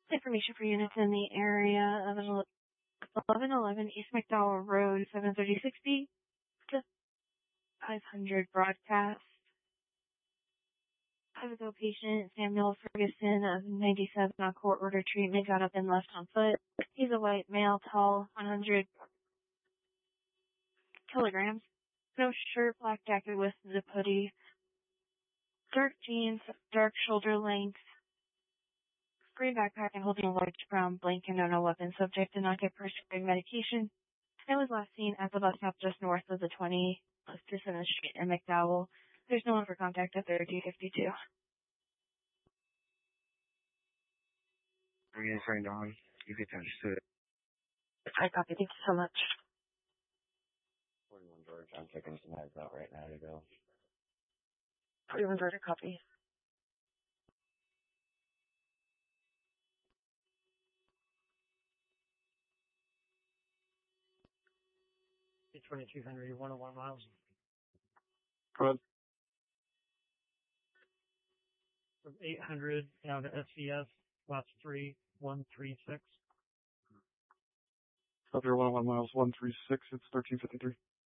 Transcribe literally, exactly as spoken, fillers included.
Information for units in the area of eleven eleven East McDowell Road, seven thirty sixty, five hundred broadcast. Pivotal patient Samuel Ferguson of ninety-seven on court order treatment got up and left on foot. He's a white male, tall, one hundred kilograms. No shirt, black jacket with zip hoodie. Dark jeans, dark shoulder length. Green backpack and holding a large brown blanket and no weapon. Subject did not get prescribed medication. And was last seen at the bus stop just north of the twenty plus to seventh Street in McDowell. There's no one for contact at thirty fifty-two. I'm getting framed on. You get understood. I copy. Thank you so much. forty-one George, I'm checking some heads out right now to go. forty-one George, copy. twenty-two Henry, one oh one miles. Go ahead. From eight hundred down to S V S, class three, one three six. Up here, one oh one miles, one three six, it's thirteen fifty-three.